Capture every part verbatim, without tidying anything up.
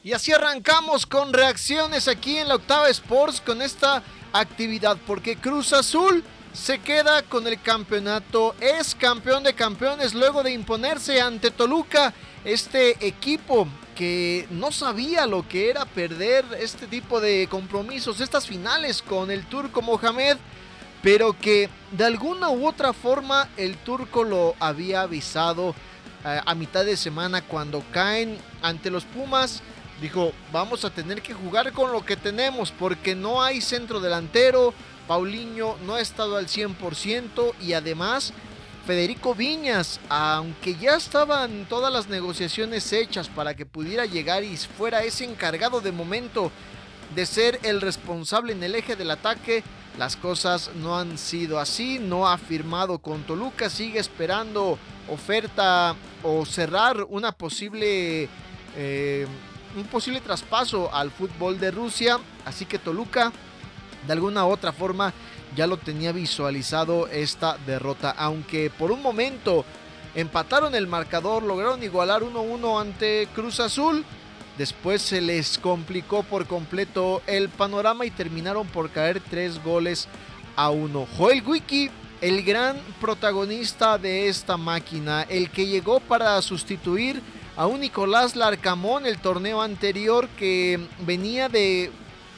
Y así arrancamos con reacciones aquí en la Octava Sports con esta actividad, porque Cruz Azul se queda con el campeonato, es campeón de campeones luego de imponerse ante Toluca, este equipo que no sabía lo que era perder este tipo de compromisos, estas finales con el turco Mohamed, pero que de alguna u otra forma el turco lo había avisado eh, a mitad de semana cuando caen ante los Pumas. Dijo, vamos a tener que jugar con lo que tenemos porque no hay centro delantero, Paulinho no ha estado al cien por ciento y además Federico Viñas, aunque ya estaban todas las negociaciones hechas para que pudiera llegar y fuera ese encargado de momento de ser el responsable en el eje del ataque, las cosas no han sido así, no ha firmado con Toluca, sigue esperando oferta o cerrar una posible... Eh, un posible traspaso al fútbol de Rusia, así que Toluca de alguna u otra forma ya lo tenía visualizado esta derrota, aunque por un momento empataron el marcador, lograron igualar uno a uno ante Cruz Azul, después se les complicó por completo el panorama y terminaron por caer tres goles a uno. Joel Wiki, el gran protagonista de esta máquina, el que llegó para sustituir a un Nicolás Larcamón el torneo anterior, que venía de,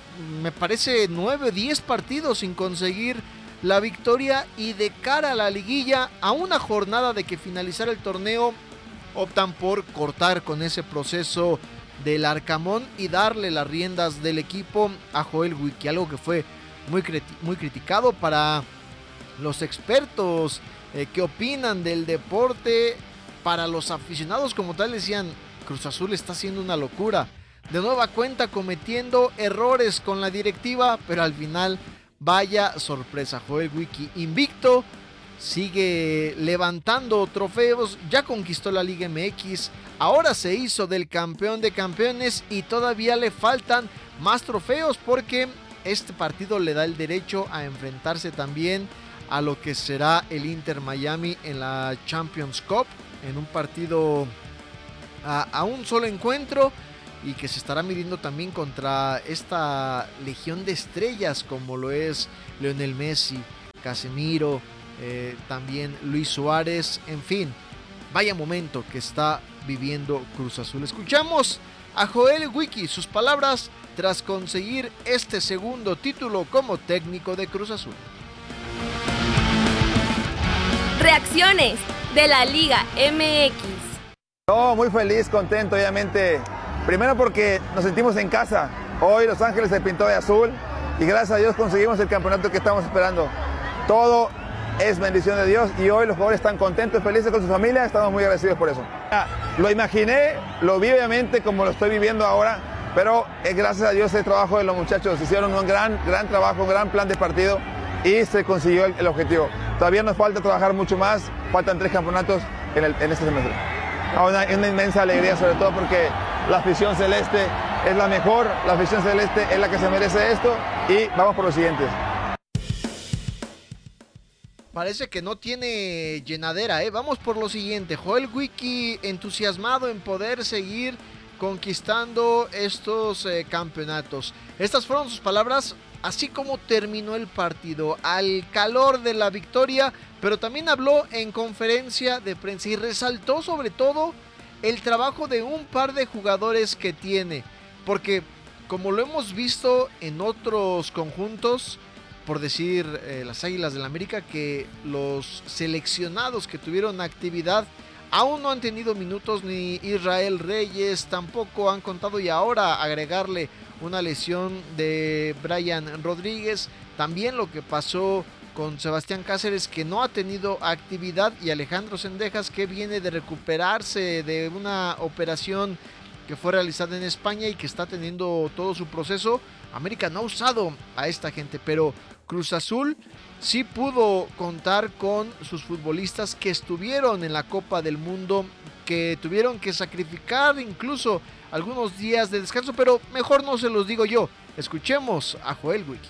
me parece, nueve o diez partidos sin conseguir la victoria, y de cara a la liguilla, a una jornada de que finalizara el torneo, optan por cortar con ese proceso del Larcamón y darle las riendas del equipo a Joel Wiki, algo que fue muy, muy criticado para los expertos eh, que opinan del deporte. Para los aficionados como tal decían, Cruz Azul está haciendo una locura, de nueva cuenta cometiendo errores con la directiva, pero al final vaya sorpresa, Joel Wiki invicto, sigue levantando trofeos, ya conquistó la Liga M X, ahora se hizo del campeón de campeones y todavía le faltan más trofeos porque este partido le da el derecho a enfrentarse también a lo que será el Inter Miami en la Champions Cup, en un partido a, a un solo encuentro, y que se estará midiendo también contra esta legión de estrellas como lo es Lionel Messi, Casemiro, eh, también Luis Suárez, en fin, vaya momento que está viviendo Cruz Azul. Escuchamos a Joel Wiki, sus palabras tras conseguir este segundo título como técnico de Cruz Azul. Reacciones de la Liga M X. No, muy feliz, contento, obviamente. Primero porque nos sentimos en casa. Hoy Los Ángeles se pintó de azul y gracias a Dios conseguimos el campeonato que estamos esperando. Todo es bendición de Dios y hoy los jugadores están contentos, felices con su familia. Estamos muy agradecidos por eso. Lo imaginé, lo vi obviamente como lo estoy viviendo ahora, pero es gracias a Dios el trabajo de los muchachos. Hicieron un gran, gran trabajo, un gran plan de partido y se consiguió el, el objetivo. Todavía nos falta trabajar mucho más, faltan tres campeonatos en, el, en este semestre. Una, una inmensa alegría, sobre todo porque la afición celeste es la mejor, la afición celeste es la que se merece esto y vamos por los siguientes. Parece que no tiene llenadera, ¿eh? Vamos por lo siguiente. Joel Wiki entusiasmado en poder seguir conquistando estos eh, campeonatos. Estas fueron sus palabras, así como terminó el partido, al calor de la victoria, pero también habló en conferencia de prensa y resaltó sobre todo el trabajo de un par de jugadores que tiene, porque como lo hemos visto en otros conjuntos, por decir eh, las Águilas del América, que los seleccionados que tuvieron actividad aún no han tenido minutos, ni Israel Reyes tampoco han contado, y ahora agregarle una lesión de Brian Rodríguez, también lo que pasó con Sebastián Cáceres, que no ha tenido actividad, y Alejandro Zendejas, que viene de recuperarse de una operación que fue realizada en España y que está teniendo todo su proceso. América no ha usado a esta gente, pero Cruz Azul sí pudo contar con sus futbolistas que estuvieron en la Copa del Mundo, que tuvieron que sacrificar incluso algunos días de descanso, pero mejor no se los digo yo. Escuchemos a Joel Wiki.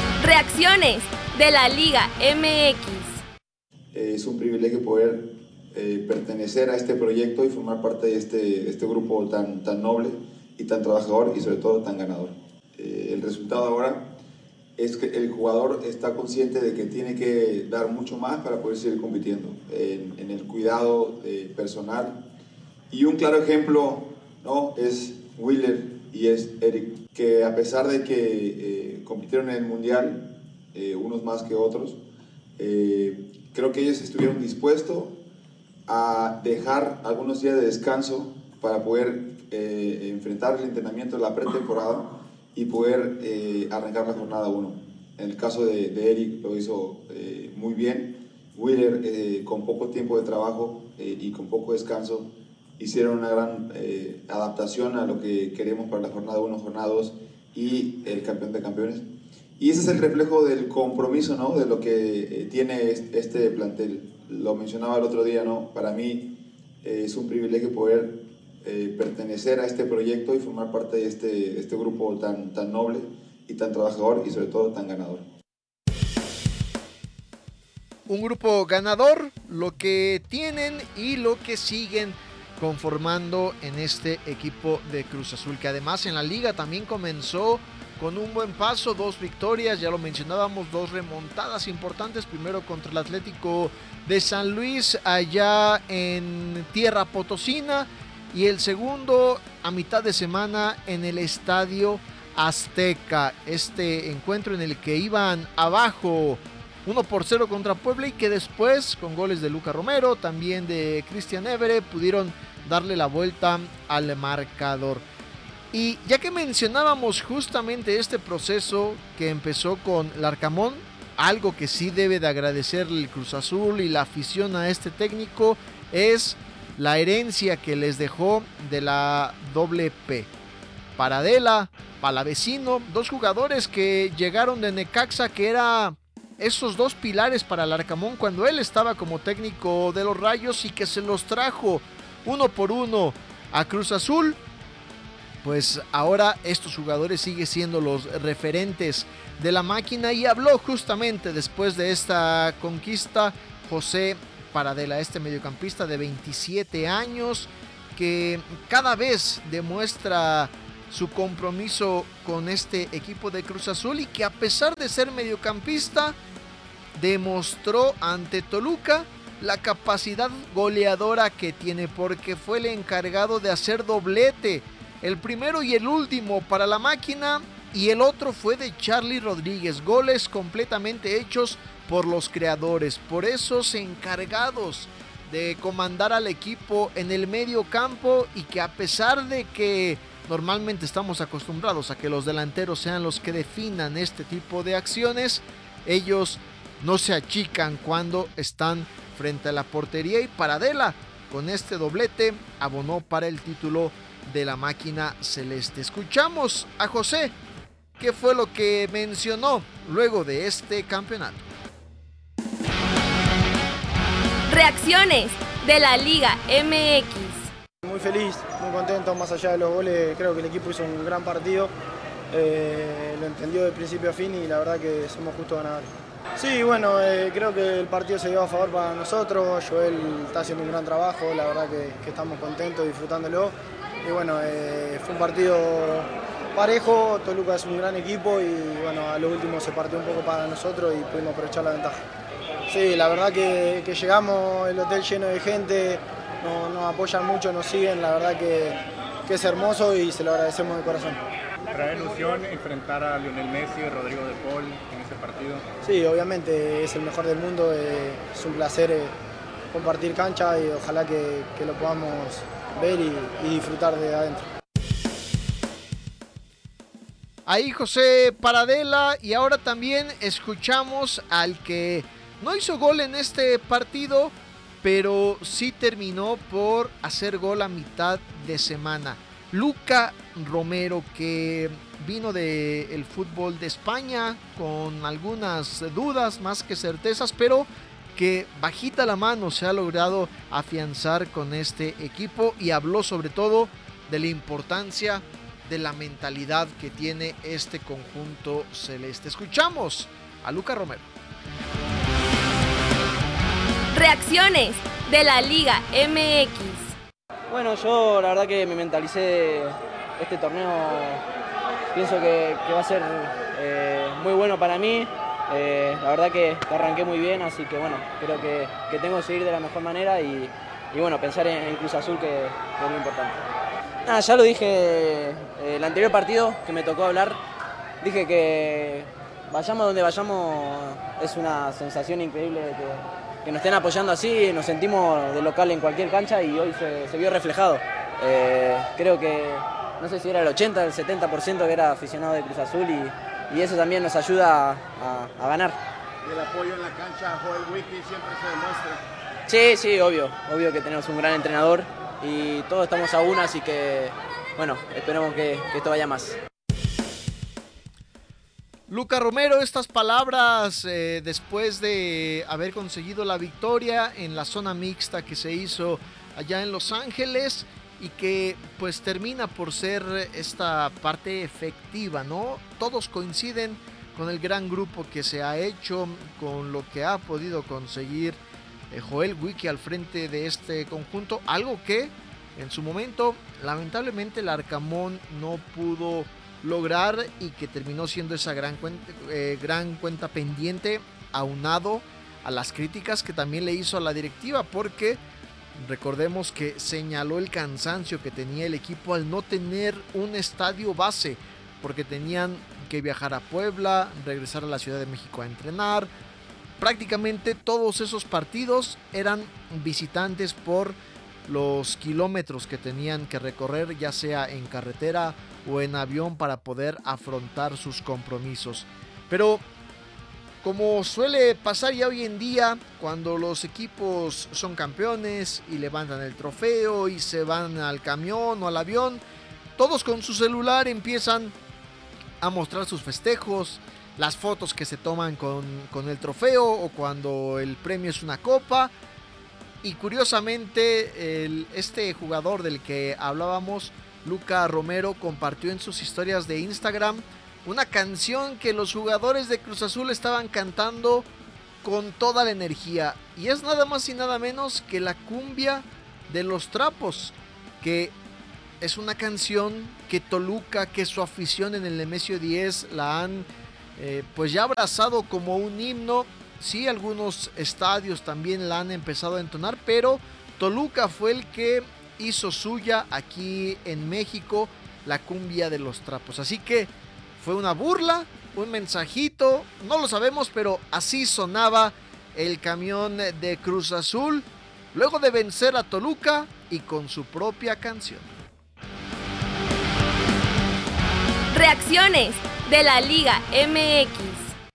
Reacciones de la Liga M X. Eh, es un privilegio poder eh, pertenecer a este proyecto y formar parte de este, de este grupo tan, tan noble y tan trabajador y sobre todo tan ganador. Eh, el resultado ahora es que el jugador está consciente de que tiene que dar mucho más para poder seguir compitiendo en, en el cuidado eh, personal. Y un claro ejemplo, ¿no?, es Willer y es Eric, que a pesar de que eh, compitieron en el Mundial, eh, unos más que otros, eh, creo que ellos estuvieron dispuestos a dejar algunos días de descanso para poder eh, enfrentar el entrenamiento de la pretemporada y poder eh, arrancar la jornada uno. En el caso de, de Eric lo hizo eh, muy bien. Willer, eh, con poco tiempo de trabajo eh, y con poco descanso, hicieron una gran eh, adaptación a lo que queremos para la jornada uno, jornada dos y el campeón de campeones. Y ese es el reflejo del compromiso, ¿no?, de lo que eh, tiene este plantel. Lo mencionaba el otro día, ¿no? Para mí eh, es un privilegio poder eh, pertenecer a este proyecto y formar parte de este, de este grupo tan, tan noble y tan trabajador y sobre todo tan ganador. Un grupo ganador, lo que tienen y lo que siguen conformando en este equipo de Cruz Azul, que además en la liga también comenzó con un buen paso, dos victorias, ya lo mencionábamos, dos remontadas importantes, primero contra el Atlético de San Luis allá en tierra potosina y el segundo a mitad de semana en el Estadio Azteca, este encuentro en el que iban abajo uno por cero contra Puebla y que después con goles de Luca Romero, también de Christian Évere, pudieron darle la vuelta al marcador. Y ya que mencionábamos justamente este proceso que empezó con Larcamón, algo que sí debe de agradecerle el Cruz Azul y la afición a este técnico es la herencia que les dejó de la doble P. Paradela, Palavecino, dos jugadores que llegaron de Necaxa, que era esos dos pilares para Larcamón cuando él estaba como técnico de los Rayos y que se los trajo uno por uno a Cruz Azul. Pues ahora estos jugadores siguen siendo los referentes de la máquina y habló justamente después de esta conquista José Paradela, este mediocampista de veintisiete años que cada vez demuestra su compromiso con este equipo de Cruz Azul y que a pesar de ser mediocampista demostró ante Toluca la capacidad goleadora que tiene, porque fue el encargado de hacer doblete, el primero y el último para la máquina, y el otro fue de Charly Rodríguez, goles completamente hechos por los creadores, por esos encargados de comandar al equipo en el medio campo, y que a pesar de que normalmente estamos acostumbrados a que los delanteros sean los que definan este tipo de acciones, ellos no se achican cuando están frente a la portería, y Paradela con este doblete abonó para el título de la máquina celeste. Escuchamos a José, ¿qué fue lo que mencionó luego de este campeonato? Reacciones de la Liga M X. Muy feliz, muy contento, más allá de los goles, creo que el equipo hizo un gran partido, eh, lo entendió de principio a fin y la verdad que somos justos ganadores. Sí, bueno, eh, creo que el partido se dio a favor para nosotros, Joel está haciendo un gran trabajo, la verdad que, que estamos contentos, disfrutándolo. Y bueno, eh, fue un partido parejo, Toluca es un gran equipo y bueno, a lo último se partió un poco para nosotros y pudimos aprovechar la ventaja. Sí, la verdad que, que llegamos, el hotel lleno de gente, nos, nos apoyan mucho, nos siguen, la verdad que, que es hermoso y se lo agradecemos de corazón. ¿Trae ilusión enfrentar a Lionel Messi y Rodrigo de Paul en ese partido? Sí, obviamente es el mejor del mundo, eh, es un placer eh, compartir cancha y ojalá que, que lo podamos ver y, y disfrutar de adentro. Ahí José Paradela, y ahora también escuchamos al que no hizo gol en este partido, pero sí terminó por hacer gol a mitad de semana. Luca Romero, que vino del fútbol de España con algunas dudas más que certezas, pero que bajita la mano se ha logrado afianzar con este equipo y habló sobre todo de la importancia de la mentalidad que tiene este conjunto celeste. Escuchamos a Luca Romero. Reacciones de la Liga M X. Bueno, yo la verdad que me mentalicé este torneo, pienso que, que va a ser eh, muy bueno para mí. Eh, la verdad que, que arranqué muy bien, así que bueno, creo que, que tengo que seguir de la mejor manera y, y bueno, pensar en, en Cruz Azul, que, que es lo importante. Nada, ya lo dije eh, el anterior partido que me tocó hablar, dije que vayamos donde vayamos, es una sensación increíble de que, que nos estén apoyando así, nos sentimos de local en cualquier cancha y hoy se, se vio reflejado. Eh, creo que, no sé si era el ochenta, el setenta por ciento que era aficionado de Cruz Azul y, y eso también nos ayuda a, a, a ganar. ¿Y el apoyo en la cancha a Joel Wiki siempre se demuestra? Sí, sí, obvio, obvio que tenemos un gran entrenador y todos estamos a una, así que, bueno, esperemos que, que esto vaya más. Luca Romero, estas palabras eh, después de haber conseguido la victoria en la zona mixta que se hizo allá en Los Ángeles y que pues termina por ser esta parte efectiva, ¿no? Todos coinciden con el gran grupo que se ha hecho, con lo que ha podido conseguir eh, Joel Wiki al frente de este conjunto, algo que en su momento lamentablemente el Arcamón no pudo lograr y que terminó siendo esa gran cuenta, eh, gran cuenta pendiente, aunado a las críticas que también le hizo a la directiva, porque recordemos que señaló el cansancio que tenía el equipo al no tener un estadio base, porque tenían que viajar a Puebla, regresar a la Ciudad de México a entrenar. Prácticamente todos esos partidos eran visitantes por los kilómetros que tenían que recorrer, ya sea en carretera o en avión, para poder afrontar sus compromisos. Pero como suele pasar ya hoy en día, cuando los equipos son campeones y levantan el trofeo y se van al camión o al avión, todos con su celular empiezan a mostrar sus festejos, las fotos que se toman con, con el trofeo o cuando el premio es una copa. Y curiosamente, el, este jugador del que hablábamos, Luca Romero, compartió en sus historias de Instagram una canción que los jugadores de Cruz Azul estaban cantando con toda la energía. Y es nada más y nada menos que la cumbia de los trapos, que es una canción que Toluca, que su afición en el Nemesio diez la han eh, pues ya abrazado como un himno. Sí, algunos estadios también la han empezado a entonar, pero Toluca fue el que hizo suya aquí en México la cumbia de los trapos. Así que fue una burla, un mensajito, no lo sabemos, pero así sonaba el camión de Cruz Azul luego de vencer a Toluca y con su propia canción. Reacciones de la Liga M X.